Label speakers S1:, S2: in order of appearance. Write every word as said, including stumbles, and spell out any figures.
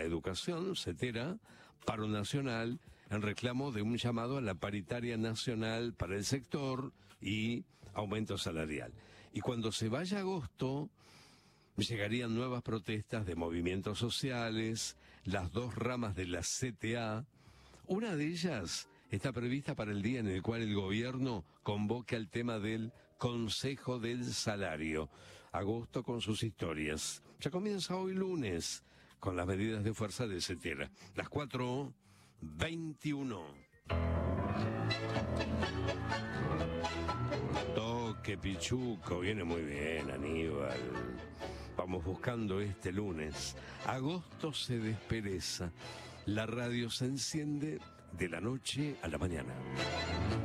S1: Educación, CETERA, paro nacional, en reclamo de un llamado a la paritaria nacional para el sector y aumento salarial. Y cuando se vaya agosto, llegarían nuevas protestas de movimientos sociales, las dos ramas de la C T A. Una de ellas está prevista para el día en el cual el gobierno convoque al tema del Consejo del Salario. Agosto con sus historias. Ya comienza hoy lunes con las medidas de fuerza de CETERA. Las cuatro veintiuno. Toque Pichuco, viene muy bien, Aníbal. Vamos buscando este lunes. Agosto se despereza. La radio se enciende de la noche a la mañana.